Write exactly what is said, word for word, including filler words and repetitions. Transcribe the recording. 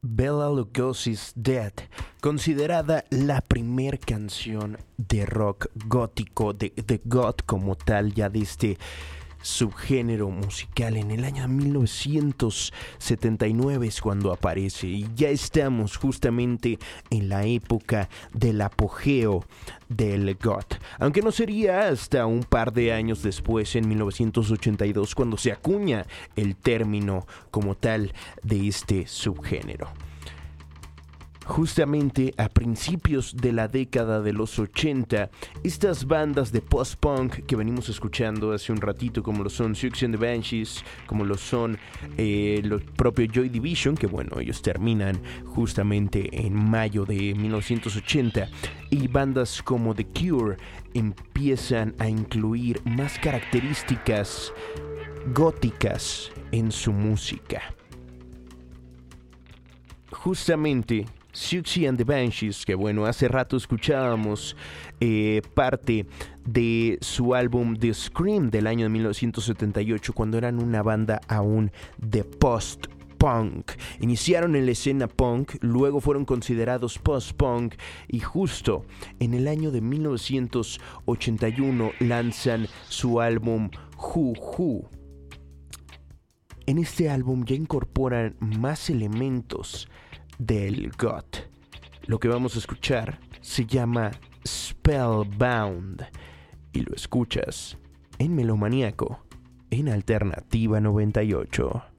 Bela Lugosi's Dead, considerada la primer canción de rock gótico, de, de goth como tal, ya de este subgénero musical. En el año mil novecientos setenta y nueve es cuando aparece, y ya estamos justamente en la época del apogeo del goth, aunque no sería hasta un par de años después, en mil novecientos ochenta y dos, cuando se acuña el término como tal de este subgénero. Justamente a principios de la década de los ochenta, estas bandas de post-punk que venimos escuchando hace un ratito, como lo son Siouxsie and the Banshees, como lo son eh, los propios Joy Division, que bueno, ellos terminan justamente en mayo de mil novecientos ochenta, y bandas como The Cure empiezan a incluir más características góticas en su música. Justamente Siouxsie and the Banshees, que bueno, hace rato escuchábamos eh, parte de su álbum The Scream del año de mil novecientos setenta y ocho, cuando eran una banda aún de post-punk. Iniciaron en la escena punk, luego fueron considerados post-punk, y justo en el año de mil novecientos ochenta y uno lanzan su álbum Who Who. En este álbum ya incorporan más elementos del goth. Lo que vamos a escuchar se llama Spellbound, y lo escuchas en Melomaníaco, en Alternativa noventa y ocho.